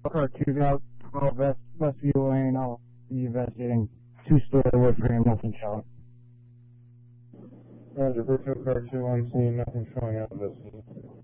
Car 2012 Westview Lane. I'll be investigating two-story wood frame, nothing showing. Roger, Virtual Car 2 on scene, nothing showing out of this.